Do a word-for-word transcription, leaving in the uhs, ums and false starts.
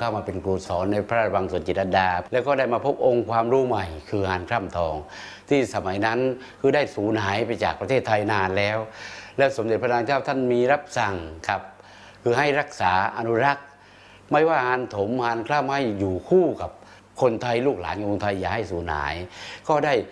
เข้ามาเป็นครูสอนในพระราชวังสวนจิตรลดาแล้วก็ได้มาพบองค์ความรู้ใหม่คืองานคร่ำทองที่สมัยนั้นคือได้สูญหายไปจากประเทศไทยนานแล้วและสมเด็จพระนางเจ้าท่านมีรับสั่งครับคือให้รักษาอนุรักษ์ไม่ว่าหานถมหานคร่ำให้อยู่คู่กับคนไทยลูกหลานของคนไทยอย่าให้สูญหายก็ได้